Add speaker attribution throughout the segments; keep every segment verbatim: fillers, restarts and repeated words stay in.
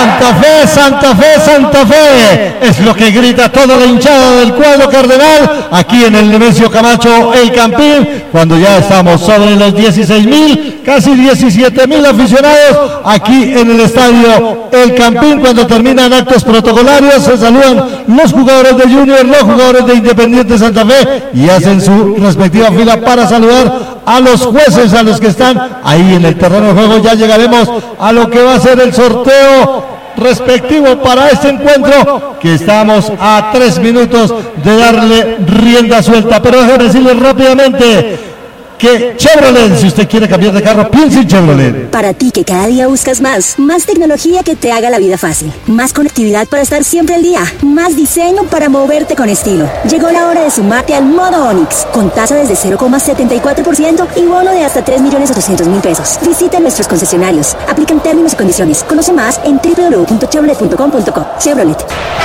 Speaker 1: Santa Fe, Santa Fe, Santa Fe, es lo que grita toda la hinchada del cuadro cardenal, aquí en el Nemesio Camacho, El Campín, cuando ya estamos sobre los dieciséis mil, casi diecisiete mil aficionados, aquí en el estadio El Campín, cuando terminan actos protocolarios, se saludan los jugadores de Junior, los jugadores de Independiente Santa Fe, y hacen su respectiva fila para saludar a los jueces, a los que están ahí en el terreno de juego. Ya llegaremos a lo que va a ser el sorteo respectivo para este encuentro, que estamos a tres minutos de darle rienda suelta. Pero déjame decirles rápidamente que Chevrolet, si usted quiere cambiar de carro, piense en Chevrolet.
Speaker 2: Para ti que cada día buscas más, más tecnología que te haga la vida fácil, más conectividad para estar siempre al día, más diseño para moverte con estilo. Llegó la hora de sumarte al modo Onix, con tasa desde cero coma setenta y cuatro por ciento y bono de hasta tres millones ochocientos mil pesos. Visita nuestros concesionarios, aplican términos y condiciones. Conoce más en doble u doble u doble u punto chevrolet punto com punto co. Chevrolet.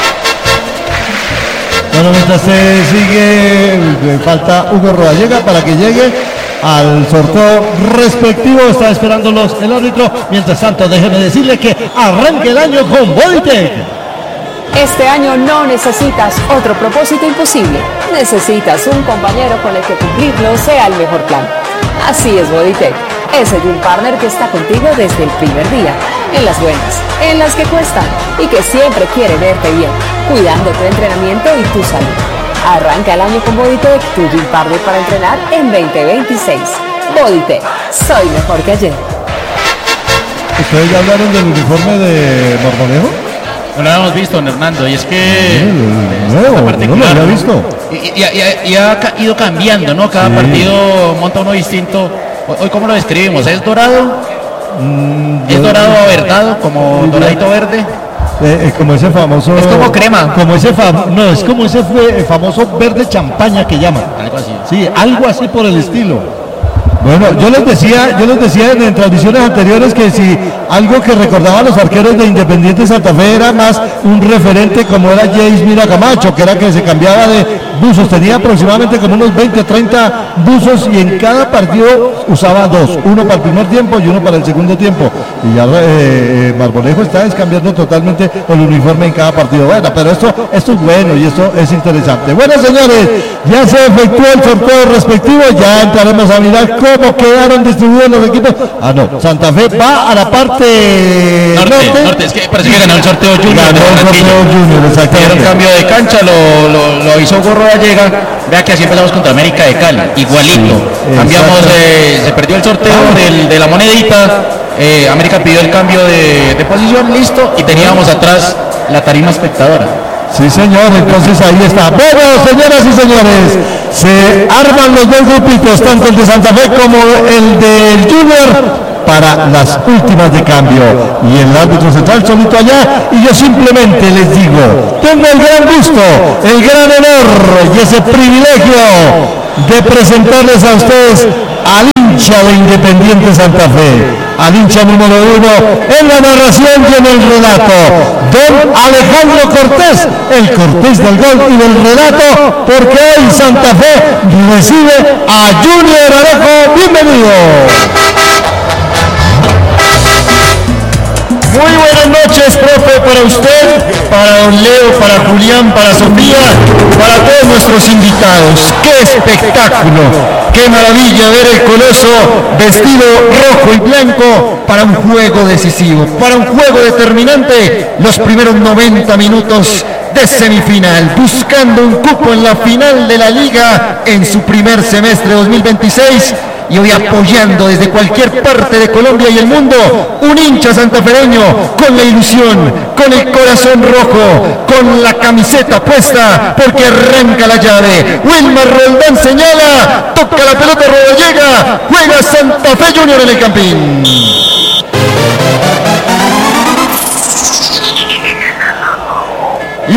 Speaker 1: Bueno, mientras se sigue, falta Hugo Rodallega para que llegue al sorteo respectivo. Está esperándolos el árbitro. Mientras tanto, déjeme decirle que arranque el año con Bodytech.
Speaker 3: Este año no necesitas otro propósito imposible. Necesitas un compañero con el que cumplirlo sea el mejor plan. Así es Bodytech, ese Gym Partner que está contigo desde el primer día, en las buenas, en las que cuestan y que siempre quiere verte bien, cuidando tu entrenamiento y tu salud. Arranca el año con Bodytech, tu Gym Partner para entrenar en veinte veintiséis. Bodytech, soy mejor que ayer.
Speaker 1: ¿Ustedes ya hablaron del uniforme de Marmolejo?
Speaker 4: No lo habíamos visto, don Hernando, y es que
Speaker 1: no, no lo había visto.
Speaker 4: Y, y, y, y ha ido cambiando, ¿no? Cada sí. partido monta uno distinto. Hoy, ¿cómo lo describimos? ¿Es dorado? Mm, ¿Es dorado averdado, como mm, doradito verde?
Speaker 1: Eh, eh, como ese famoso...
Speaker 4: Es como crema.
Speaker 1: Como ese fam, no, es como ese fue, famoso verde champaña que llaman.
Speaker 4: Algo así.
Speaker 1: Sí, algo así por el estilo. Bueno, yo les decía, yo les decía en, en transmisiones anteriores que si algo que recordaba a los arqueros de Independiente Santa Fe era más un referente como era James Mira Camacho, que era que se cambiaba de buzos, tenía aproximadamente como unos veinte, treinta buzos y en cada partido usaba dos, uno para el primer tiempo y uno para el segundo tiempo. Y ya eh, Marmolejo está descambiando totalmente el uniforme en cada partido. Bueno, pero esto, esto es bueno y esto es interesante. Bueno, señores, ya se efectuó el sorteo respectivo, ya entraremos a mirar cómo quedaron distribuidos los equipos. Ah, no, Santa Fe va a la parte
Speaker 4: norte. Norte, norte. Es que parece que ganó el sorteo Junior.
Speaker 1: Ganó el sorteo Junior, exactamente.
Speaker 4: Un cambio de cancha, lo, lo, lo hizo Gorro Gallega. Vea que así empezamos contra América de Cali, igualito. Sí, cambiamos, eh, se perdió el sorteo del, de la monedita. Eh, América pidió el cambio de, de posición, listo, y teníamos atrás la tarima espectadora.
Speaker 1: Sí, señor, entonces ahí está. Bueno, señoras y señores, se arman los dos grupitos, tanto el de Santa Fe como el del Junior, para las últimas de cambio. Y el árbitro central solito allá, y yo simplemente les digo, tengo el gran gusto, el gran honor y ese privilegio de presentarles a ustedes al hincha de Independiente Santa Fe, al hincha número uno en la narración y en el relato, don Alejandro Cortés, el Cortés del gol y del relato, porque hoy Santa Fe recibe a Junior Arejo. Bienvenido.
Speaker 5: Muy buenas noches, profe, para usted, para don Leo, para Julián, para Sofía, para todos nuestros invitados. ¡Qué espectáculo! ¡Qué maravilla ver el Coloso vestido rojo y blanco para un juego decisivo, para un juego determinante, los primeros noventa minutos de semifinal, buscando un cupo en la final de la Liga en su primer semestre dos mil veintiséis. Y hoy apoyando desde cualquier parte de Colombia y el mundo, un hincha santafereño con la ilusión, con el corazón rojo, con la camiseta puesta, porque arranca la llave. Wilmar Roldán señala, toca la pelota Rodallega, juega Santa Fe Junior en el Campín.
Speaker 1: Y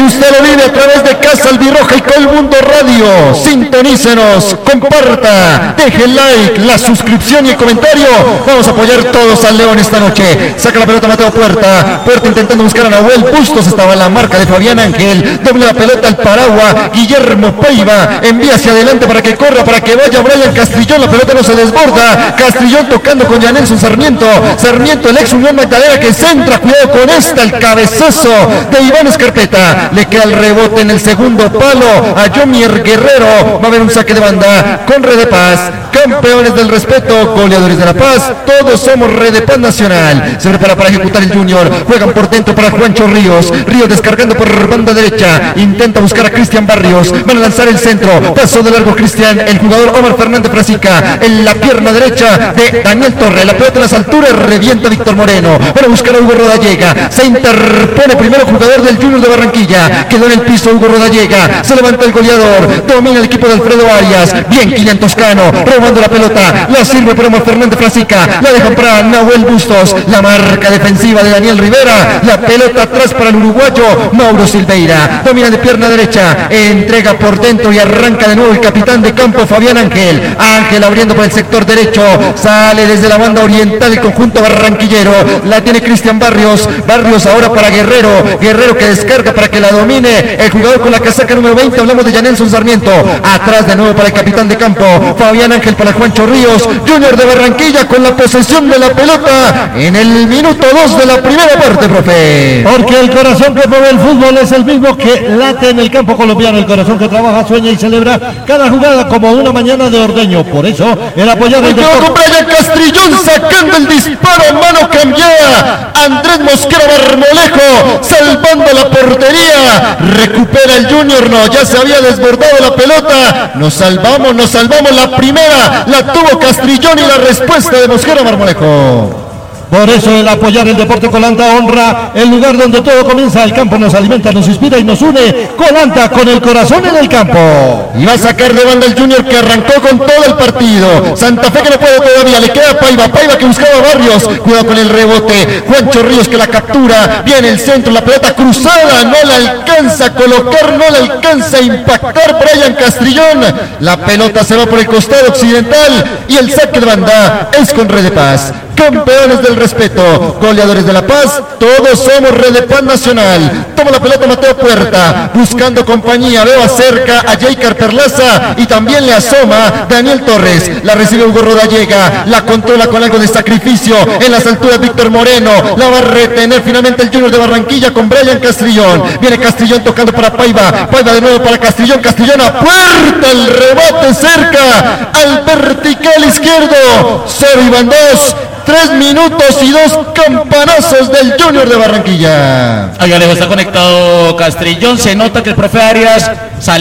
Speaker 5: usted lo vive a través de Casa Albirroja y Colmundo Radio. Sintonícenos, comparta, deje el like, la suscripción y el comentario. Vamos a apoyar todos al León esta noche. Saca la pelota Mateo Puerta. Puerta intentando buscar a Nahuel Bustos. Estaba la marca de Fabián Ángel. Doble la pelota al Paragua. Guillermo Paiva envía hacia adelante para que corra, para que vaya Brian Castrillón. La pelota no se desborda. Castrillón tocando con Janelson Sarmiento. Sarmiento, el ex Unión Magdalena, que centra. Cuidado con esta, el cabezazo de Iván Escarpeta. Le queda el rebote en el segundo palo a Yomier Guerrero. Va a haber un saque de banda con Red de Paz. Campeones del respeto, goleadores de la paz. Todos somos Red de Paz Nacional. Se prepara para ejecutar el Junior. Juegan por dentro para Juancho Ríos. Ríos descargando por banda derecha. Intenta buscar a Cristian Barrios. Van a lanzar el centro. Paso de largo Cristian. El jugador Omar Fernández Frasica. En la pierna derecha de Daniel Torre. La pelota en las alturas. Revienta Víctor Moreno. Van a buscar a Hugo Rodallega. Se interpone primero jugador del Junior de Barranquilla. Quedó en el piso Hugo Rodallega. Se levanta el goleador. Domina el equipo de Alfredo Arias. Bien Kilian Toscano. Robando la pelota. La sirve para Omar Fernández Frasica. La dejan para Nahuel Bustos. La marca defensiva de Daniel Rivera. La pelota atrás para el uruguayo Mauro Silveira. Domina de pierna derecha. Entrega por dentro y arranca de nuevo el capitán de campo Fabián Ángel. Ángel abriendo por el sector derecho. Sale desde la banda oriental el conjunto barranquillero. La tiene Cristian Barrios. Barrios ahora para Guerrero. Guerrero que descarga para que la domine el jugador con la casaca número veinte. Hablamos de Janelson Sarmiento. Atrás de nuevo para el capitán de campo Fabián Ángel, para Juancho Ríos. Junior de Barranquilla con la posesión de la pelota en el minuto dos de la primera parte, profe.
Speaker 1: Porque el corazón que mueve el fútbol es el mismo que late en el campo colombiano. El corazón que trabaja, sueña y celebra cada jugada como una mañana de ordeño. Por eso el apoyado del
Speaker 5: deporte. Con Brian Castrillón sacando el disparo a mano cambiada. Andrés Mosquera Marmolejo salvando la portería. Recupera el Junior. No, ya se había desbordado la pelota. Nos salvamos, nos salvamos. La primera la tuvo Castrillón y la respuesta de Mosquera Marmolejo.
Speaker 1: Por eso el apoyar el deporte Colanta honra el lugar donde todo comienza. El campo nos alimenta, nos inspira y nos une. Colanta con el corazón en el campo.
Speaker 5: Y va a sacar de banda el Junior, que arrancó con todo el partido. Santa Fe que no puede todavía, le queda Paiva. Paiva que buscaba a Barrios. Cuidado con el rebote. Juancho Ríos que la captura. Viene el centro, la pelota cruzada. No la alcanza a colocar, no la alcanza a impactar Brian Castrillón. La pelota se va por el costado occidental. Y el saque de banda es con Red de Paz. Campeones del respeto, goleadores de la paz, todos somos Red de Paz Nacional. Toma la pelota Mateo Puerta, buscando compañía, veo acerca a Jaycar Perlaza y también le asoma Daniel Torres. La recibe Hugo Rodallega, la controla con algo de sacrificio en las alturas Víctor Moreno, la va a retener finalmente el Junior de Barranquilla con Brian Castrillón. Viene Castrillón tocando para Paiva, Paiva de nuevo para Castrillón, Castrillón a Puerta, el rebote cerca al vertical izquierdo. Cero y van dos. Tres minutos y dos campanazos del Junior de Barranquilla.
Speaker 4: Ahí Alejo está conectado Castrillón. Se nota que el profe Arias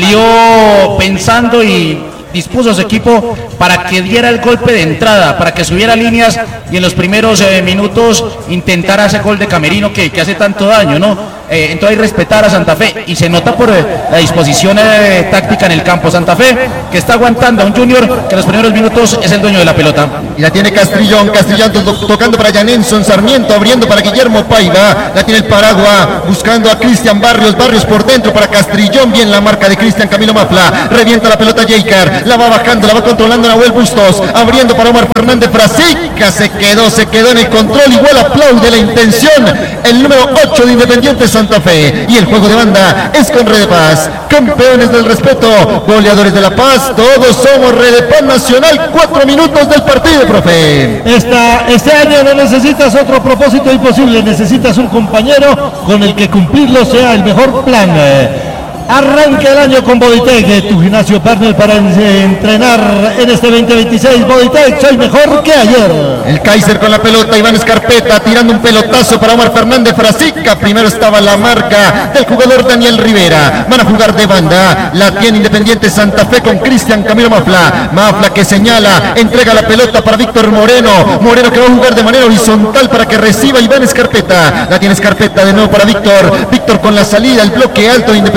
Speaker 4: salió pensando y dispuso a su equipo para que diera el golpe de entrada, para que subiera líneas y en los primeros eh, minutos intentara ese gol de Camerino que, que hace tanto daño, ¿no? Eh, entonces hay que respetar a Santa Fe y se nota por eh, la disposición eh, táctica en el campo. Santa Fe que está aguantando a un Junior que en los primeros minutos es el dueño de la pelota.
Speaker 5: Y la tiene Castrillón, Castrillón to tocando para Janelson Sarmiento, abriendo para Guillermo Paiva. La tiene el Paragua, buscando a Cristian Barrios, Barrios por dentro para Castrillón. Bien la marca de Cristian Camilo Mafla, revienta la pelota Jaycar, la va bajando, la va controlando Nahuel Bustos, abriendo para Omar Fernández Frasica. Se quedó, se quedó en el control. Igual aplaude la intención el número ocho de Independiente Santa Fe. Y el juego de banda es con Red de Paz. Campeones del respeto, goleadores de la paz, todos somos Red de Paz Nacional. Cuatro minutos del partido, profe.
Speaker 1: Esta, este año no necesitas otro propósito imposible, necesitas un compañero con el que cumplirlo sea el mejor plan. Arranca el año con Bodytech, tu gimnasio partner para entrenar en este veinte veintiséis. Bodytech, soy mejor que ayer.
Speaker 5: El Kaiser con la pelota, Iván Escarpeta tirando un pelotazo para Omar Fernández Frasica. Primero estaba la marca del jugador Daniel Rivera. Van a jugar de banda, la tiene Independiente Santa Fe con Cristian Camilo Mafla. Mafla que señala, entrega la pelota para Víctor Moreno. Moreno que va a jugar de manera horizontal para que reciba Iván Escarpeta. La tiene Escarpeta de nuevo para Víctor. Víctor con la salida, el bloque alto de Independiente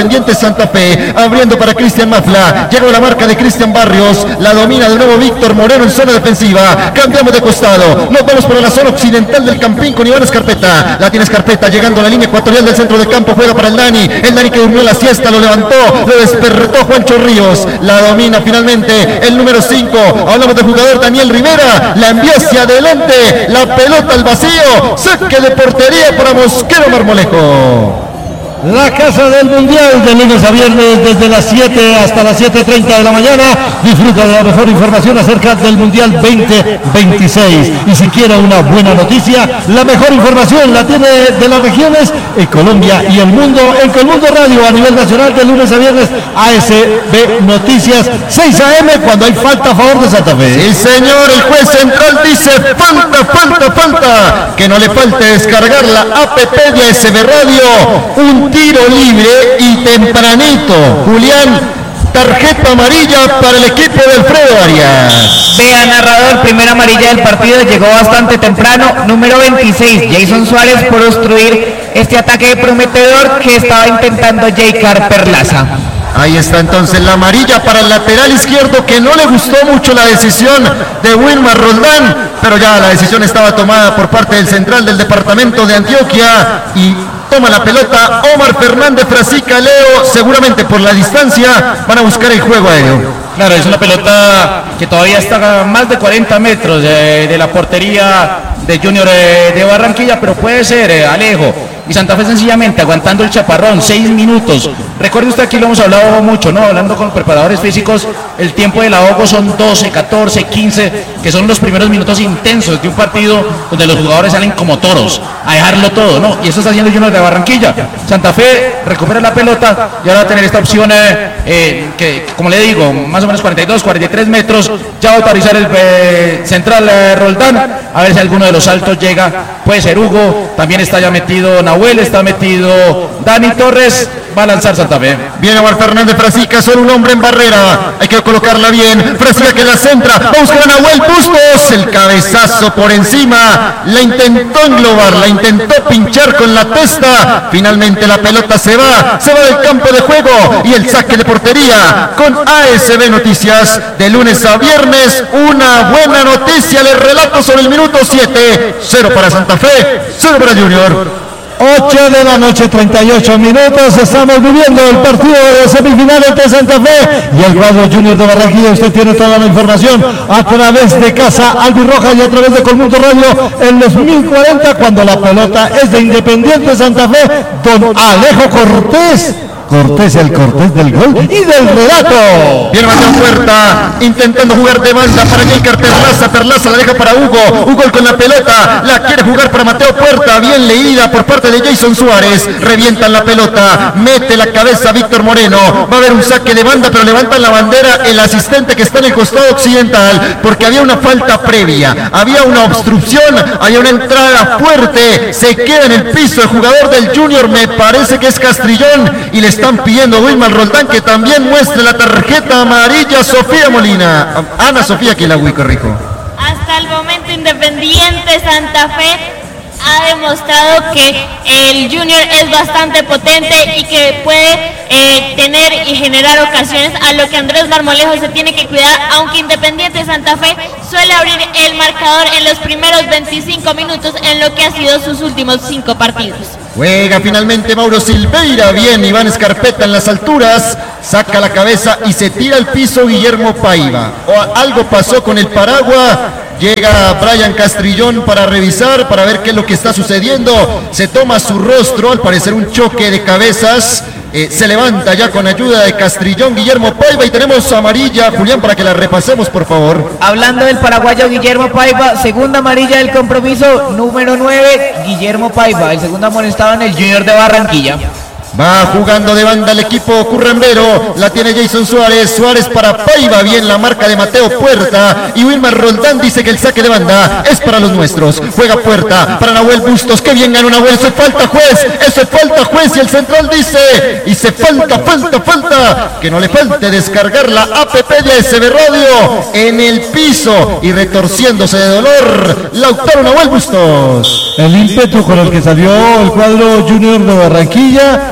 Speaker 5: Santa Fe, abriendo para Cristian Mafla, llegó la marca de Cristian Barrios, la domina de nuevo Víctor Moreno en zona defensiva, cambiamos de costado, nos vamos para la zona occidental del Campín con Iván Escarpeta, la tiene Escarpeta, llegando a la línea ecuatorial del centro de campo, juega para el Dani, el Dani que durmió la siesta, lo levantó, lo despertó Juancho Ríos, la domina finalmente el número cinco, hablamos del jugador Daniel Rivera, la envía hacia adelante, la pelota al vacío, saque de portería para Mosquero Marmolejo.
Speaker 1: La casa del Mundial de lunes a viernes desde las siete hasta las siete treinta de la mañana. Disfruta de la mejor información acerca del Mundial veinte veintiséis. Y si quiere una buena noticia, la mejor información la tiene de las regiones en Colombia y el mundo en Colmundo Radio a nivel nacional de lunes a viernes. A S B Noticias seis a eme cuando hay falta a favor de Santa Fe.
Speaker 5: Sí, señor, el juez central dice falta, falta, falta. Que no le falte descargar la app de A S B Radio. Un tiro libre y tempranito. Julián, tarjeta amarilla para el equipo de Alfredo Arias.
Speaker 6: Vea, narrador, primera amarilla del partido, llegó bastante temprano, número veintiséis, Jason Suárez, por obstruir este ataque prometedor que estaba intentando J. Perlaza.
Speaker 5: Ahí está entonces la amarilla para el lateral izquierdo, que no le gustó mucho la decisión de Wilmar Roldán, pero ya la decisión estaba tomada por parte del central del departamento de Antioquia y toma la pelota Omar Fernández Frasica. Leo, seguramente por la distancia van a buscar el juego aéreo.
Speaker 4: Claro, es una pelota que todavía está a más de cuarenta metros de, de la portería de Junior eh, de Barranquilla, pero puede ser eh, Alejo. Y Santa Fe sencillamente aguantando el chaparrón, seis minutos. Recuerde usted, aquí lo hemos hablado mucho, ¿no? Hablando con preparadores físicos, el tiempo del ahogo son doce, catorce, quince, que son los primeros minutos intensos de un partido donde los jugadores salen como toros, a dejarlo todo, ¿no? Y eso está haciendo Junior de Barranquilla. Santa Fe recupera la pelota y ahora va a tener esta opción eh, eh, que, como le digo, más o menos cuarenta y dos, cuarenta y tres metros. Ya va a autorizar el eh, central eh, Roldán, a ver si alguno de los saltos llega. Puede ser Hugo, también está ya metido Nahuel, está metido Dani Torres. Va a lanzar Santa Fe.
Speaker 5: Viene Omar Fernández Frasica, solo un hombre en barrera. Hay que colocarla bien. Frasica que la centra. Va a buscar a Nahuel Bustos. El cabezazo por encima. La intentó englobar, la intentó pinchar con la testa. Finalmente la pelota se va. Se va del campo de juego. Y el saque de portería con A S B Noticias. De lunes a viernes. Una buena noticia. Les relato sobre el minuto siete. Cero para Santa Fe. Cero para Junior.
Speaker 1: ocho de la noche, treinta y ocho minutos, estamos viviendo el partido de semifinales entre Santa Fe y el cuadro Junior de Barranquilla. Usted tiene toda la información a través de Casa Albirroja y a través de Colmundo Radio en los mil cuarenta, cuando la pelota es de Independiente Santa Fe, don Alejo Cortés. Cortés, el Cortés del gol y del relato.
Speaker 5: Viene Mateo Puerta intentando jugar de banda para J. Perlaza. Perlaza la deja para Hugo. Hugo con la pelota. La quiere jugar para Mateo Puerta. Bien leída por parte de Jason Suárez. Revientan la pelota. Mete la cabeza Víctor Moreno. Va a haber un saque de banda, pero levantan la bandera el asistente que está en el costado occidental, porque había una falta previa. Había una obstrucción. Había una entrada fuerte. Se queda en el piso el jugador del Junior. Me parece que es Castrillón. Y le están pidiendo a Wilmar Roldán que también muestre la tarjeta amarilla. Sofía Molina, Ana Sofía Kilagüí, corrijo.
Speaker 7: Hasta el momento Independiente Santa Fe ha demostrado que el Junior es bastante potente y que puede eh, tener y generar ocasiones, a lo que Andrés Marmolejo se tiene que cuidar, aunque Independiente Santa Fe suele abrir el marcador en los primeros veinticinco minutos en lo que ha sido sus últimos cinco partidos.
Speaker 5: Juega finalmente Mauro Silveira, bien Iván Escarpeta en las alturas, saca la cabeza y se tira al piso Guillermo Paiva. O algo pasó con el paraguas. Llega Brian Castrillón para revisar, para ver qué es lo que está sucediendo. Se toma su rostro, al parecer un choque de cabezas. Eh, se levanta ya con ayuda de Castrillón Guillermo Paiva y tenemos amarilla. Julián, para que la repasemos, por favor.
Speaker 6: Hablando del paraguayo Guillermo Paiva, segunda amarilla del compromiso, número nueve, Guillermo Paiva. El segundo amonestado en el Junior de Barranquilla.
Speaker 5: Va jugando de banda el equipo currambero, la tiene Jason Suárez, Suárez para Paiva, bien la marca de Mateo Puerta, y Wilmar Roldán dice que el saque de banda es para los nuestros. Juega Puerta para Nahuel Bustos, que bien ganó Nahuel, eso falta juez, eso falta juez, y el central dice, y se falta, falta, falta, que no le falte descargar la app de A S B Radio en el piso, y retorciéndose de dolor, Lautaro Nahuel Bustos.
Speaker 1: El ímpetu con el que salió el cuadro Junior de Barranquilla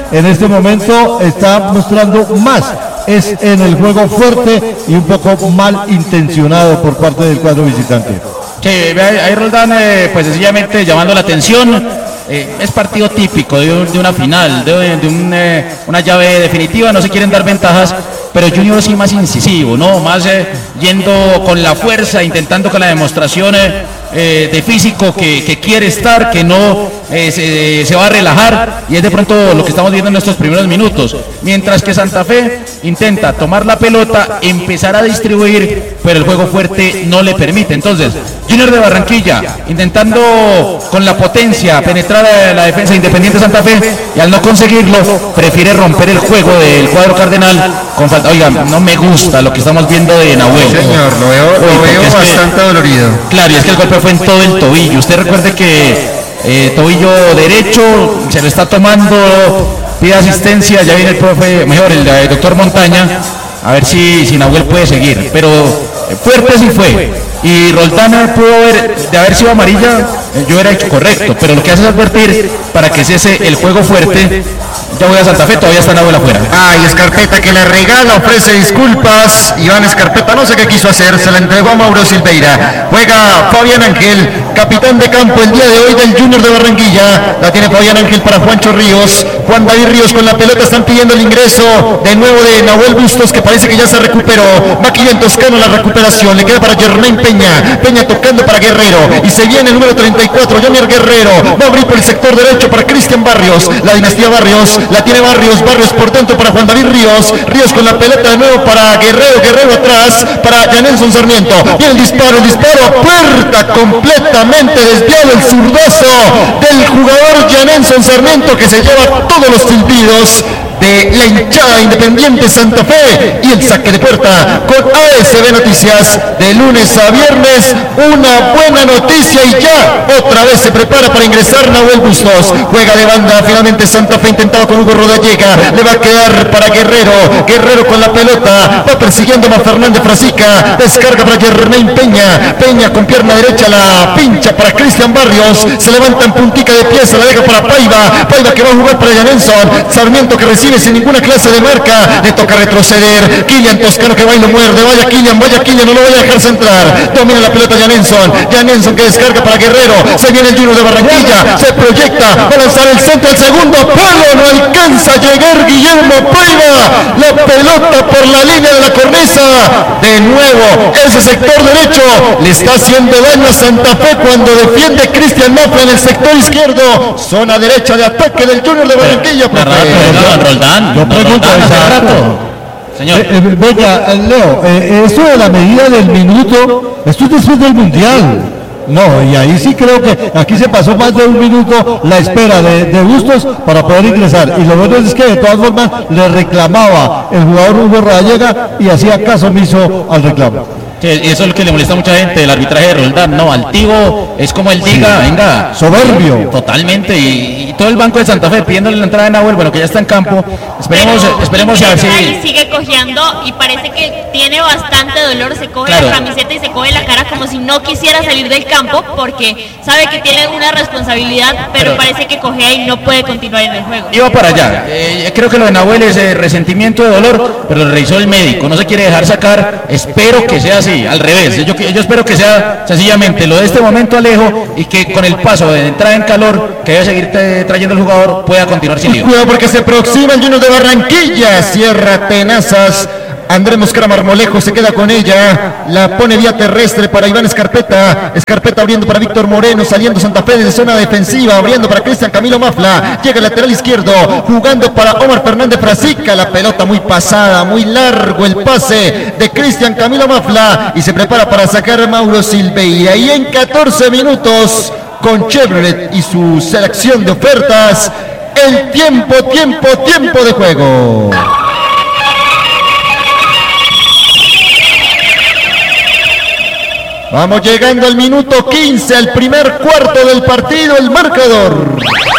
Speaker 1: en este momento está mostrando más. Es en el juego fuerte y un poco mal intencionado por parte del cuadro visitante.
Speaker 4: Sí, ahí Roldán, eh, pues sencillamente llamando la atención. Eh, es partido típico de, un, de una final, de, de un, eh, una llave definitiva, no se quieren dar ventajas, pero Junior sí más incisivo, ¿no? Más eh, yendo con la fuerza, intentando con la demostración eh, eh, de físico que, que quiere estar, que no eh, se, se va a relajar, y es de pronto lo que estamos viendo en estos primeros minutos. Mientras que Santa Fe intenta tomar la pelota, empezar a distribuir, pero el juego fuerte no le permite. Entonces, Junior de Barranquilla, intentando con la potencia penetrar a la defensa Independiente Santa Fe, y al no conseguirlo, prefiere romper el juego del cuadro cardenal con falta. Oiga, no me gusta lo que estamos viendo de Nahuel.
Speaker 5: Sí, señor, lo veo,
Speaker 4: Uy,
Speaker 5: lo veo bastante que, dolorido.
Speaker 4: Claro, y es que el golpe fue en todo el tobillo. Usted recuerde que eh, tobillo derecho se lo está tomando, pide asistencia, ya viene el profe, mejor el, el doctor Montaña, a ver si, si Nahuel puede seguir, pero eh, fuerte sí fue. Y Roldán pudo haber, de haber sido amarilla, eh, yo hubiera hecho correcto, pero lo que hace es advertir para que cese el juego fuerte. Ya voy a Santa Fe, todavía está Nahuel afuera.
Speaker 5: Ay, Escarpeta que le regala, ofrece disculpas. Iván Escarpeta no sé qué quiso hacer, se la entregó a Mauro Silveira. Juega Fabián Ángel, capitán de campo el día de hoy del Junior de Barranquilla. La tiene Fabián Ángel para Juancho Ríos. Juan David Ríos con la pelota, están pidiendo el ingreso de nuevo de Nahuel Bustos, que parece que ya se recuperó. Va Kylian Toscano la recuperación, le queda para Germain Peña. Peña tocando para Guerrero, y se viene el número treinta y cuatro, Junior Guerrero. Va a abrir por el sector derecho para Cristian Barrios, la dinastía Barrios. La tiene Barrios, Barrios por dentro para Juan David Ríos, Ríos con la pelota de nuevo para Guerrero, Guerrero atrás para Janelson Sarmiento, y el disparo, el disparo a puerta, completamente desviado el zurdazo del jugador Janelson Sarmiento, que se lleva todos los silbidos de la hinchada Independiente Santa Fe, y el saque de puerta con A S B Noticias de lunes a viernes. Una buena noticia, y ya otra vez se prepara para ingresar Nahuel Bustos. Juega de banda, finalmente Santa Fe intentado con Hugo Rodallega, le va a quedar para Guerrero, Guerrero con la pelota, va persiguiendo a Fernández Frasica, descarga para Germain Peña, Peña con pierna derecha la pincha para Cristian Barrios, se levanta en puntica de pieza, la deja para Paiva, Paiva que va a jugar para Janelson Sarmiento, que recibe sin ninguna clase de marca, le toca retroceder, Kylian Toscano que va y lo muerde, vaya Kylian, vaya Kylian, no lo vaya a dejar centrar, domina la pelota Janelson, Janelson que descarga para Guerrero, se viene el Junior de Barranquilla, se proyecta, va a lanzar el centro, el segundo palo, no alcanza a llegar Guillermo Paiva, la pelota por la línea de la cornisa, de nuevo, ese sector derecho, le está haciendo daño a Santa Fe cuando defiende Cristian Mafra en el sector izquierdo, zona derecha de ataque del Junior de Barranquilla.
Speaker 4: Roldán, Roldán,
Speaker 1: Yo pregunto hace rato.
Speaker 4: Señor.
Speaker 1: Eh, eh, venga, Leo, eh, eso de la medida del minuto, esto es después del Mundial. No, y ahí sí creo que aquí se pasó más de un minuto la espera de, de Bustos para poder ingresar. Y lo bueno es que de todas formas le reclamaba el jugador Hugo Rodallega y hacía caso omiso al reclamo.
Speaker 4: Sí, y eso es lo que le molesta a mucha gente, el arbitraje de Roldán, no, altivo, es como él diga, sí, venga.
Speaker 1: Soberbio.
Speaker 4: Totalmente, y, y todo el banco de Santa Fe pidiéndole la entrada de Nahuel, bueno, que ya está en campo, esperemos,
Speaker 7: Pero
Speaker 4: esperemos a ver si...
Speaker 7: ahí sigue cojeando y parece que tiene bastante dolor, se coge
Speaker 4: Claro.
Speaker 7: la camiseta y se coge la cara como si no quisiera salir del campo porque sabe que tiene una responsabilidad, pero,
Speaker 4: Pero-
Speaker 7: parece que cojea y no puede continuar en el juego.
Speaker 4: Iba para allá, eh, creo que lo de Nahuel es eh, resentimiento de dolor, pero lo revisó el médico, no se quiere dejar sacar, espero que sea así, al revés, yo, yo espero que sea sencillamente lo de este momento Alejo, y que con el paso de entrada en calor que debe seguir te- trayendo el jugador pueda continuar sin lío.
Speaker 5: Cuidado porque se aproxima el Junior de Barranquilla, cierra tenazas. Andrés Mosquera Marmolejo se queda con ella, la pone vía terrestre para Iván Escarpeta, Escarpeta abriendo para Víctor Moreno, saliendo Santa Fe desde zona defensiva, abriendo para Cristian Camilo Mafla, llega el lateral izquierdo, jugando para Omar Fernández Frasica, la pelota muy pasada, muy largo el pase de Cristian Camilo Mafla, y se prepara para sacar a Mauro Silveira, y en catorce minutos, con Chevrolet y su selección de ofertas, el tiempo, tiempo, tiempo de juego. Vamos llegando al minuto quince, al primer cuarto del partido, el marcador.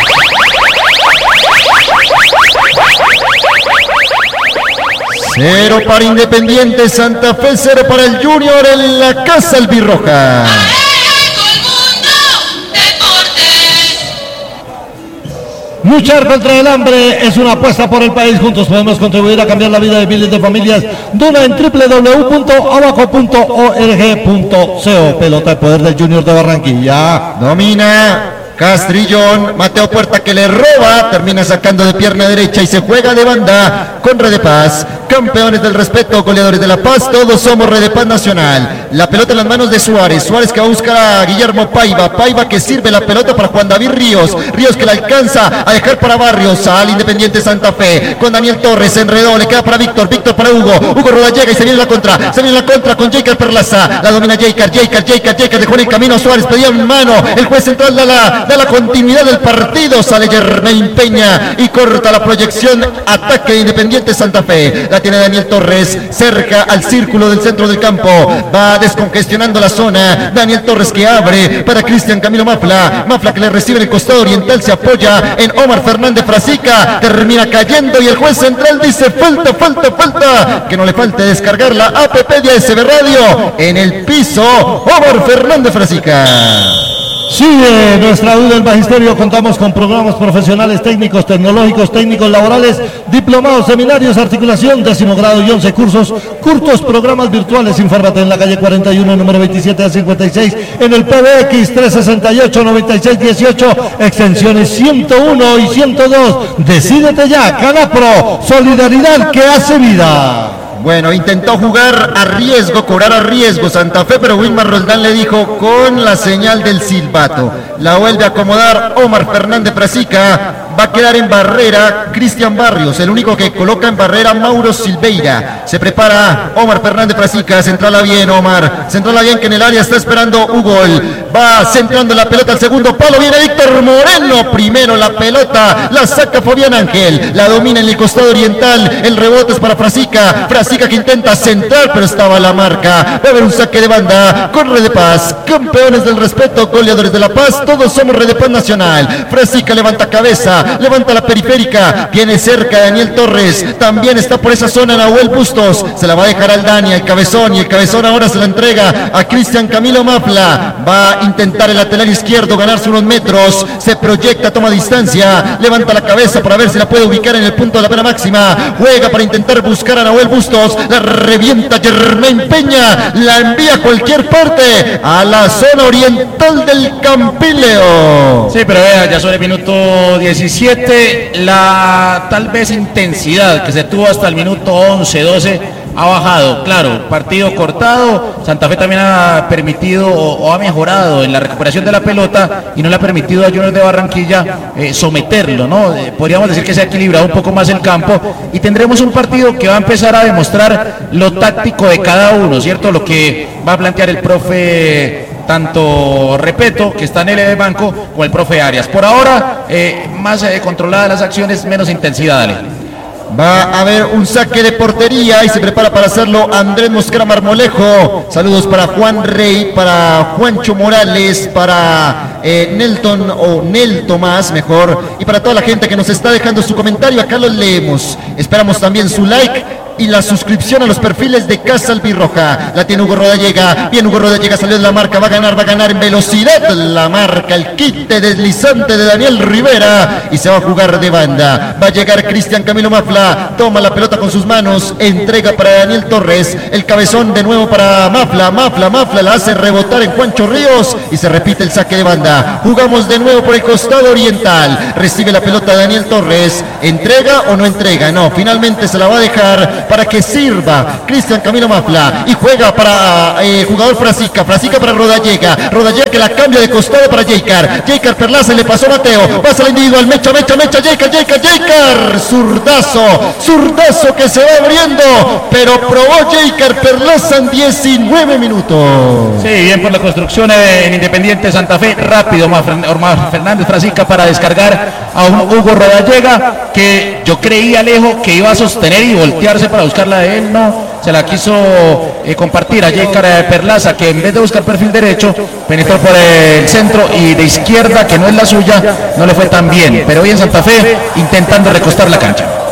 Speaker 5: Cero para Independiente Santa Fe, cero para el Junior en la Casa Albirroja.
Speaker 1: Luchar contra el hambre es una apuesta por el país. Juntos podemos contribuir a cambiar la vida de miles de familias. Duna en doble u doble u doble u punto abaco punto org punto co. Pelota de poder del Junior de Barranquilla.
Speaker 5: Domina Castrillón, Mateo Puerta que le roba, termina sacando de pierna derecha y se juega de banda con Red de Paz. Campeones del respeto, goleadores de La Paz, todos somos Red de Paz Nacional. La pelota en las manos de Suárez, Suárez que va a buscar a Guillermo Paiva, Paiva que sirve la pelota para Juan David Ríos, Ríos que la alcanza a dejar para Barrios, al Independiente Santa Fe, con Daniel Torres, se enredó, le queda para Víctor, Víctor para Hugo, Hugo Roda llega y se viene la contra, se viene la contra con Jeicar Perlaza, la domina Jeicar, Jeicar, Jeicar, Jeicar, dejó en el camino a Suárez, pedía en mano, el juez central da la, da la continuidad del partido, sale Germain Peña y corta la proyección, ataque de Independiente Santa Fe, la tiene Daniel Torres, cerca al círculo del centro del campo, va descongestionando la zona, Daniel Torres que abre para Cristian Camilo Mafla, Mafla que le recibe en el costado oriental, se apoya en Omar Fernández Frasica, termina cayendo y el juez central dice falta, falta, falta, que no le falte descargar la app de A S B Radio, en el piso Omar Fernández Frasica.
Speaker 1: Sigue nuestra duda del magisterio, contamos con programas profesionales, técnicos, tecnológicos, técnicos, laborales, diplomados, seminarios, articulación, décimo grado y once cursos, cursos, programas virtuales. Infórmate en la calle cuarenta y uno, número veintisiete a cincuenta y seis, en el P B X tres sesenta y ocho, noventa y seis dieciocho, extensiones ciento uno y ciento dos. Decídete ya, Canapro, solidaridad que hace vida.
Speaker 5: Bueno, intentó jugar a riesgo, cobrar a riesgo Santa Fe, pero Wilmar Roldán le dijo con la señal del silbato. La vuelve a acomodar Omar Fernández Frasica. Va a quedar en barrera Cristian Barrios, el único que coloca en barrera Mauro Silveira. Se prepara Omar Fernández Frasica, centrala bien Omar, centrala bien que en el área está esperando Hugo. Va centrando la pelota al segundo palo, viene Víctor Moreno, primero la pelota, la saca Fabián Ángel, la domina en el costado oriental, el rebote es para Frasica, Frasica que intenta centrar pero estaba la marca. Va a haber un saque de banda con Red de Paz, campeones del respeto, goleadores de La Paz, todos somos Red de Paz Nacional. Frasica levanta cabeza, levanta la periférica, viene cerca Daniel Torres, también está por esa zona Nahuel Bustos, se la va a dejar al Dani, el cabezón, y el cabezón ahora se la entrega a Cristian Camilo Mafla, va a intentar el lateral izquierdo ganarse unos metros, se proyecta, toma distancia, levanta la cabeza para ver si la puede ubicar en el punto de la pena máxima, juega para intentar buscar a Nahuel Bustos, la revienta Germain Peña, la envía a cualquier parte, a la zona oriental del Campileo.
Speaker 4: Sí, pero vea, ya sobre el minuto diecisiete, la tal vez intensidad que se tuvo hasta el minuto once, doce ha bajado, claro, partido cortado, Santa Fe también ha permitido o, o ha mejorado en la recuperación de la pelota y no le ha permitido a Junior de Barranquilla eh, someterlo, ¿no? Eh, podríamos decir que se ha equilibrado un poco más el campo y tendremos un partido que va a empezar a demostrar lo táctico de cada uno, ¿cierto? Lo que va a plantear el profe tanto Repeto, que está en el banco, o el profe Arias. Por ahora, eh, más eh, controladas las acciones, menos intensidad, dale.
Speaker 5: Va a haber un saque de portería y se prepara para hacerlo Andrés Mosquera Marmolejo. Saludos para Juan Rey, para Juancho Morales, para eh, Nelton o Nel Tomás mejor, y para toda la gente que nos está dejando su comentario. Acá los leemos. Esperamos también su like y la suscripción a los perfiles de Casa Albirroja. La tiene Hugo Rodallega, bien Hugo Rodallega, salió de la marca, va a ganar, va a ganar en velocidad la marca, el quite deslizante de Daniel Rivera y se va a jugar de banda. Va a llegar Cristian Camilo Mafla, toma la pelota con sus manos, entrega para Daniel Torres, el cabezón de nuevo para Mafla, Mafla, Mafla la hace rebotar en Juancho Ríos y se repite el saque de banda. Jugamos de nuevo por el costado oriental, recibe la pelota Daniel Torres, entrega o no entrega, no, finalmente se la va a dejar para que sirva Cristian Camilo Mafla y juega para eh, jugador Frasica, Frasica para Rodallega, Rodallega que la cambia de costado para Jeicar, Jeicar Perlaza, le pasó Mateo, pasa al individual, mecha, mecha, mecha, Jeicar, Jeicar, Jeicar, zurdazo, zurdazo que se va abriendo, pero probó Jeicar Perlaza en diecinueve minutos.
Speaker 4: Sí, bien por la construcción en Independiente Santa Fe, rápido Omar Fernández Frasica para descargar a un Hugo Rodallega que yo creía, Alejo, que iba a sostener y voltearse para buscarla de él, no, se la quiso eh, compartir a Jeicar Perlaza, que en vez de buscar perfil derecho, penetró por el centro y de izquierda, que no es la suya, no le fue tan bien, pero hoy en Santa Fe intentando recostar la cancha.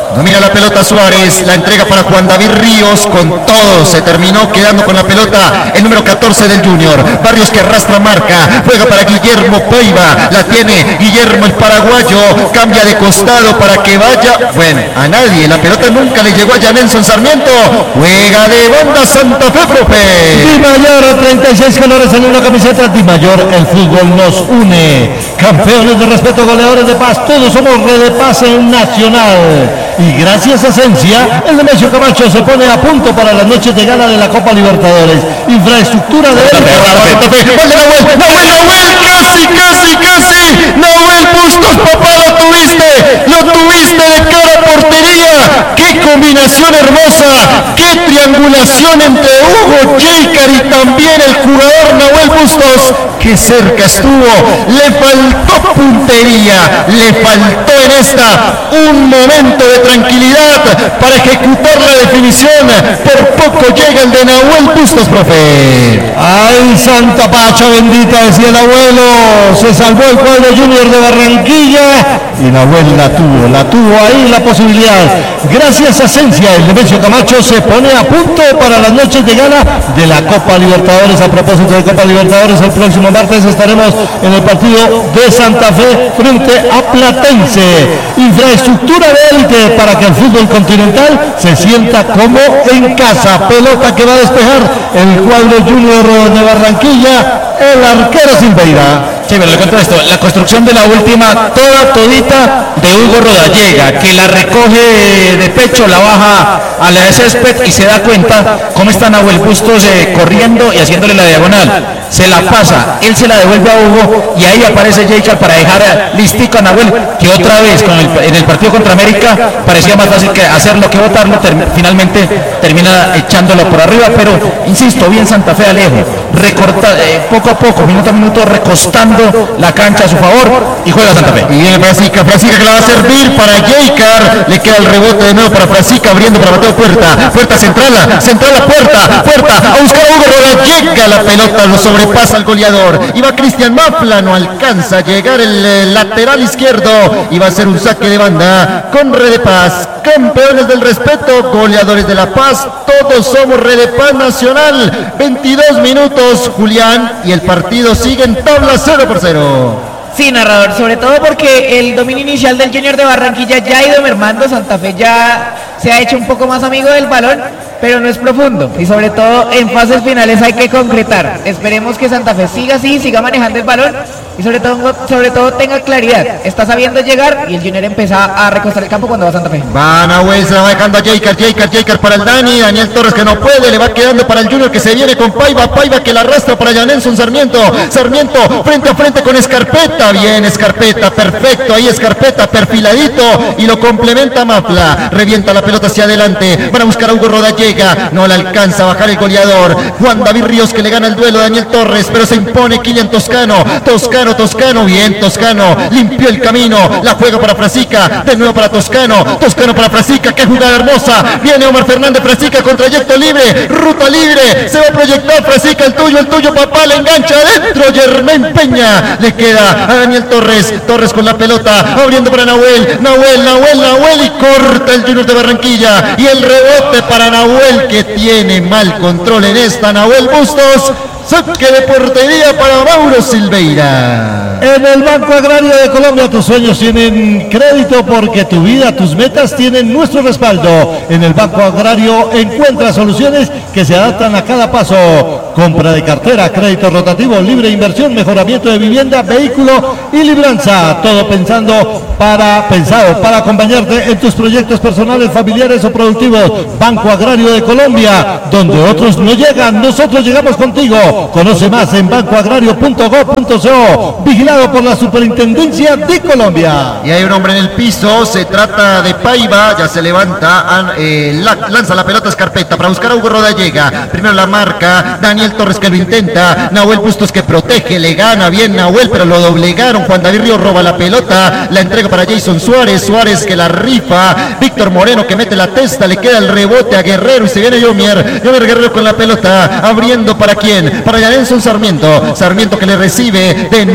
Speaker 5: Domina la pelota Suárez, la entrega para Juan David Ríos, con todo, se terminó quedando con la pelota el número catorce del Junior. Barrios que arrastra marca, juega para Guillermo Peiva, la tiene Guillermo el paraguayo, cambia de costado para que vaya, bueno, a nadie, la pelota nunca le llegó a Janelson Sarmiento, juega de banda Santa Fe, profe.
Speaker 1: Di Mayor, treinta y seis colores en una camiseta. Di Mayor, el fútbol nos une. Campeones de respeto, goleadores de paz, todos somos Red de Paz en Nacional. Y gracias a Esencia, el Nemesio Camacho se pone a punto para las noches de gala de la Copa Libertadores. Infraestructura de
Speaker 5: Santa Fe, gol de Nahuel, Nahuel, Nahuel, casi, casi, casi, Nahuel Bustos, papá, lo tuviste, lo tuviste de cara a portería, qué combinación hermosa, qué triangulación entre Hugo Yeikar y también el jugador Nahuel Bustos, que cerca estuvo, le faltó puntería, le faltó en esta un momento de tranquilidad para ejecutar la definición, por poco llega el de Nahuel Bustos, profe.
Speaker 1: Ay, Santa Pacha bendita, decía el abuelo, se salvó el cuadro Junior de Barranquilla y Nahuel la tuvo, la tuvo ahí la posibilidad. Gracias a Esencia, el Nemesio Camacho se pone a punto para las noches de gala de la Copa Libertadores. A propósito de Copa Libertadores, el próximo martes estaremos en el partido de Santa Fe frente a Platense. Infraestructura de élite para que el fútbol continental se sienta como en casa. Pelota que va a despejar el cuadro Junior de Barranquilla, el arquero Silveira.
Speaker 4: Sí, pero le cuento esto, la construcción de la última, toda todita de Hugo Rodallega, que la recoge de pecho, la baja a la de césped y se da cuenta cómo está Nahuel Bustos eh, corriendo y haciéndole la diagonal. Se la pasa, él se la devuelve a Hugo y ahí aparece Yeikar para dejar listico a Nahuel, que otra vez con el, en el partido contra América parecía más fácil que hacerlo que botarlo, ter, finalmente termina echándolo por arriba, pero insisto, bien Santa Fe Alejo, recorta, eh, poco a poco, minuto a minuto, recostando la cancha a su favor y juega Santa Fe.
Speaker 5: Y viene Frasica, Frasica que la va a servir para Yeikar, le queda el rebote de nuevo para Frasica, abriendo para Mateo Puerta, Puerta central, central la puerta, Puerta a buscar a Hugo Rodallega, la pelota lo sobrepasa al goleador, y va Cristian Mafla, no alcanza a llegar el, el lateral izquierdo, y va a ser un saque de banda con Red de Paz, campeones del respeto, goleadores de la paz, todos somos Red de Paz Nacional. Veintidós minutos, Julián, y el partido sigue en tabla cero por cero.
Speaker 6: Sí, narrador, sobre todo porque el dominio inicial del Junior de Barranquilla ya ha ido mermando. Santa Fe ya se ha hecho un poco más amigo del balón, pero no es profundo, y sobre todo en fases finales hay que concretar. Esperemos que Santa Fe siga así, siga manejando el balón y sobre todo, sobre todo tenga claridad, está sabiendo llegar, y el Junior empieza a recostar el campo cuando va Santa Fe.
Speaker 5: Va Nahuel, se la va dejando a Yeikar, Yeikar, Yeikar para el Dani, Daniel Torres que no puede, le va quedando para el Junior que se viene con Paiva, Paiva que la arrastra para Janelson Sarmiento, Sarmiento frente a frente con Escarpeta, bien Escarpeta, perfecto, ahí Escarpeta perfiladito y lo complementa Mafla, revienta la pelota hacia adelante, van a buscar a Hugo Rodallega, no le alcanza a bajar el goleador, Juan David Ríos que le gana el duelo a Daniel Torres, pero se impone Kilian Toscano, Toscano, Toscano, bien Toscano, limpió el camino, la juega para Frasica, de nuevo para Toscano, Toscano para Frasica, qué jugada hermosa, viene Omar Fernández Frasica con trayecto libre, ruta libre, se va a proyectar Frasica, el tuyo, el tuyo papá, le engancha adentro, Germán Peña, le queda a Daniel Torres, Torres con la pelota, abriendo para Nahuel, Nahuel, Nahuel, Nahuel y corta el Junior de Barranquilla, y el rebote para Nahuel que tiene mal control en esta, Nahuel Bustos, saque de portería para Mauro Silveira.
Speaker 1: En el Banco Agrario de Colombia tus sueños tienen crédito porque tu vida, tus metas tienen nuestro respaldo. En el Banco Agrario encuentra soluciones que se adaptan a cada paso. Compra de cartera, crédito rotativo, libre inversión, mejoramiento de vivienda, vehículo y libranza. Todo pensando para, pensado para acompañarte en tus proyectos personales, familiares o productivos. Banco Agrario de Colombia, donde otros no llegan, nosotros llegamos contigo. Conoce más en banco agrario punto gob punto co, vigilado por la Superintendencia de Colombia.
Speaker 5: Y hay un hombre en el piso, se trata de Paiva, ya se levanta, eh, la, lanza la pelota Escarpeta para buscar a Hugo Rodallega, primero la marca, Daniel Torres que lo intenta, Nahuel Bustos que protege, le gana bien Nahuel, pero lo doblegaron, Juan David Ríos roba la pelota, la entrega para Jason Suárez, Suárez que la rifa, Víctor Moreno que mete la testa, le queda el rebote a Guerrero y se viene Yomier, Yomier Guerrero con la pelota, abriendo para quién, para Janelson Sarmiento, Sarmiento que le recibe de nuevo para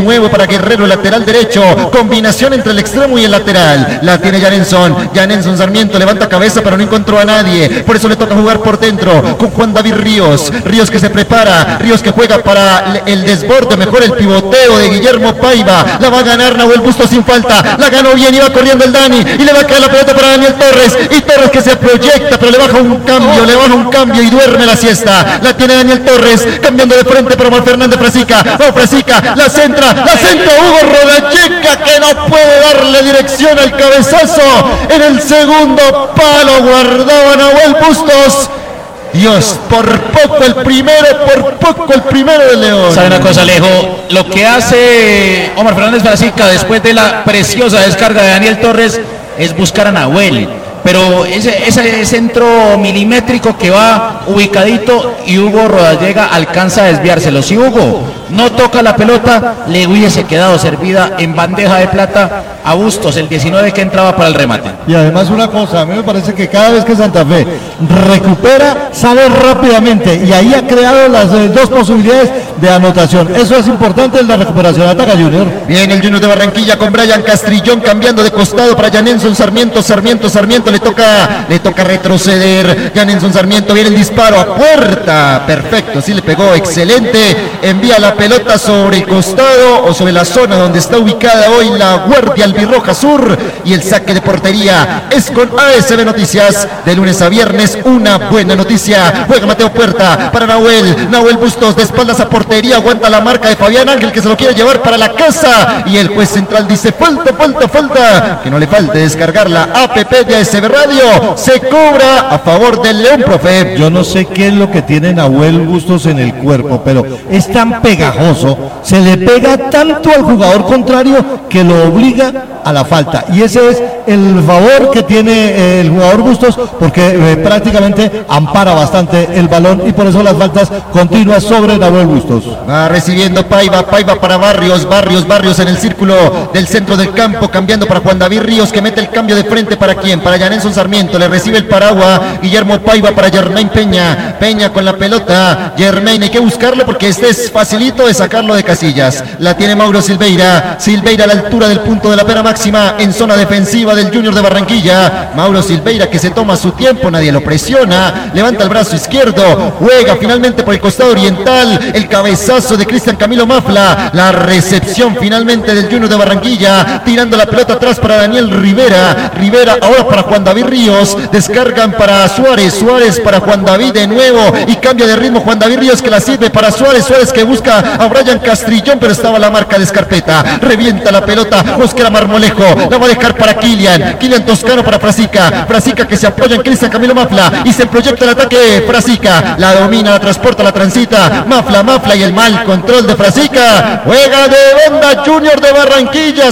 Speaker 5: para Guerrero, lateral derecho. Combinación entre el extremo y el lateral. La tiene Janenson. Janenson Sarmiento levanta cabeza, pero no encontró a nadie. Por eso le toca jugar por dentro con Juan David Ríos. Ríos que se prepara. Ríos que juega para el desborde. Mejor el pivoteo de Guillermo Paiva. La va a ganar Nahuel Bustos sin falta. La ganó bien y va corriendo el Dani. Y le va a caer la pelota para Daniel Torres. Y Torres que se proyecta, pero le baja un cambio. Le baja un cambio y duerme la siesta. La tiene Daniel Torres. Cambiando de frente para Omar Fernández Frasica. Va Frasica. La centra. La centra Hugo Rodacheca, que no puede darle dirección al cabezazo. En el segundo palo guardaba Nahuel Bustos. Dios, por poco el primero, por poco el primero de León.
Speaker 4: ¿Sabe una cosa, Alejo? Lo que hace Omar Fernández Frasica después de la preciosa descarga de Daniel Torres es buscar a Nahuel. Pero ese, ese centro milimétrico que va ubicadito y Hugo Rodallega alcanza a desviárselo. Si Hugo no toca la pelota, le hubiese quedado servida en bandeja de plata a Bustos, el diecinueve que entraba para el remate.
Speaker 1: Y además una cosa, a mí me parece que cada vez que Santa Fe recupera, sale rápidamente y ahí ha creado las eh, dos posibilidades de anotación. Eso es importante en la recuperación. Ataca Junior.
Speaker 5: Bien, el Junior de Barranquilla con Brian Castrillón cambiando de costado para Janenson Sarmiento, Sarmiento, Sarmiento, le toca, le toca retroceder. Janenson Sarmiento, viene el disparo a puerta, perfecto, sí le pegó, excelente, envía la pelota sobre el costado o sobre la zona donde está ubicada hoy la Guardia Albirroja Sur, y el saque de portería es con A S B Noticias, de lunes a viernes, una buena noticia. Juega Mateo Puerta para Nahuel, Nahuel Bustos de espaldas a portería, aguanta la marca de Fabián Ángel que se lo quiere llevar para la casa, y el juez central dice falta, falta, falta, que no le falte descargar la app de A S B Radio, se cobra a favor del León, profe.
Speaker 1: Yo no sé qué es lo que tiene Nahuel Bustos en el cuerpo, pero es tan pegajoso, se le pega tanto al jugador contrario que lo obliga a la falta, y ese es el favor que tiene el jugador Bustos, porque eh, prácticamente ampara bastante el balón y por eso las faltas continuas sobre Nahuel Bustos.
Speaker 5: Va recibiendo Paiva, Paiva para Barrios, Barrios, Barrios en el círculo del centro del campo, cambiando para Juan David Ríos, que mete el cambio de frente para quién, para Janenson Sarmiento, le recibe el paraguas Guillermo Paiva para Germain Peña, Peña con la pelota, Germain hay que buscarlo porque este es facilito de sacarlo de casillas, la tiene Mauro Silveira, Silveira a la altura del punto de la pena máxima en zona defensiva del Junior de Barranquilla, Mauro Silveira que se toma su tiempo, nadie lo presiona, levanta el brazo izquierdo, juega finalmente por el costado oriental, el cabezazo de Cristian Camilo Mafla, la recepción finalmente del Junior de Barranquilla, tirando la pelota atrás para Daniel Rivera, Rivera ahora para Juan David Ríos, descargan para Suárez, Suárez para Juan David de nuevo y cambia de ritmo Juan David Ríos que la sirve para Suárez, Suárez que busca a Brian Castrillón pero estaba la marca de Escarpeta, revienta la pelota, busca a Marmolejo, la va a dejar para Kilian, Kilian Toscano para Frasica, Frasica que se apoya en Cristian Camilo Mafla y se proyecta el ataque, Frasica, la domina, la transporta, la transita, Mafla, Mafla y el mal control de Frasica, juega de banda Junior de Barranquilla,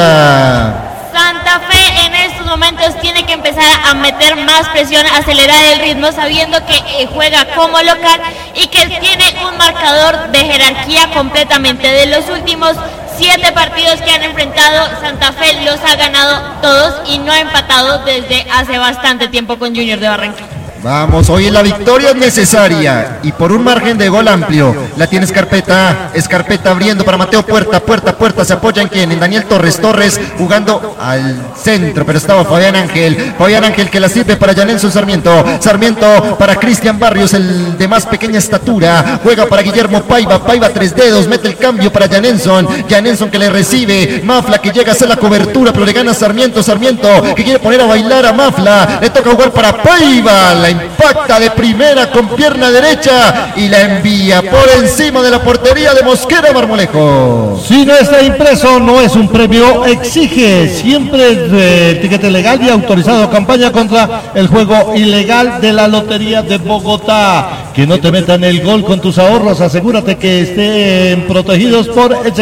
Speaker 5: Sofía.
Speaker 7: Santa Fe en estos momentos tiene que empezar a meter más presión, acelerar el ritmo, sabiendo que eh, juega como local y que tiene un marcador de jerarquía completamente. De los últimos siete partidos que han enfrentado, Santa Fe los ha ganado todos y no ha empatado desde hace bastante tiempo con Junior de Barranquilla.
Speaker 5: Vamos, hoy la victoria es necesaria y por un margen de gol amplio. La tiene Escarpeta, Escarpeta abriendo para Mateo Puerta, Puerta, Puerta, se apoya en quién, en Daniel Torres, Torres jugando al centro, pero estaba Fabián Ángel, Fabián Ángel que la sirve para Janenson Sarmiento, Sarmiento para Cristian Barrios, el de más pequeña estatura, juega para Guillermo Paiva, Paiva tres dedos, mete el cambio para Janenson, Janenson que le recibe, Mafla que llega a hacer la cobertura, pero le gana Sarmiento, Sarmiento que quiere poner a bailar a Mafla, le toca jugar para Paiva, la impacta de primera con pierna derecha y la envía por encima de la portería de Mosquera Marmolejo.
Speaker 1: Si no está impreso, no es un premio, exige siempre eh, etiquete legal y autorizado. Campaña contra el juego ilegal de la Lotería de Bogotá. Que no te metan el gol con tus ahorros, asegúrate que estén protegidos por el